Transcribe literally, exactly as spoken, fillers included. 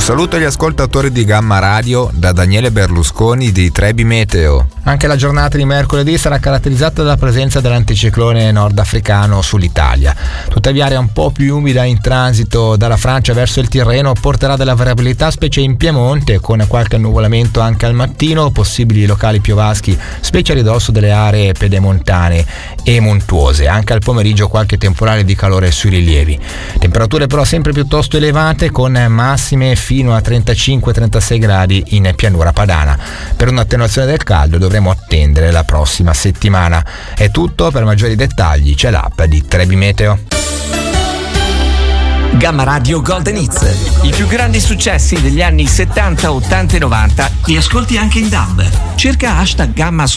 saluto gli ascoltatori di Gamma Radio da Daniele Berlusconi di Trebi Meteo. Anche la giornata di mercoledì sarà caratterizzata dalla presenza dell'anticiclone nordafricano sull'Italia. Tuttavia area un po' più umida in transito dalla Francia verso il Tirreno porterà della variabilità specie in Piemonte, con qualche annuvolamento anche al mattino, possibili locali piovaschi specie a ridosso delle aree pedemontane e montuose. Anche al pomeriggio qualche temporale di calore sui rilievi. Temperature però sempre piuttosto elevate, con massime fino a trentacinque trentasei gradi in pianura padana. Per un'attenuazione del caldo dovremo attendere la prossima settimana. È tutto, per maggiori dettagli c'è l'app di Trebi Meteo. Gamma Radio Golden Hits, i più grandi successi degli anni settanta, ottanta e novanta li ascolti anche in D A B. Cerca hashtag Gamma su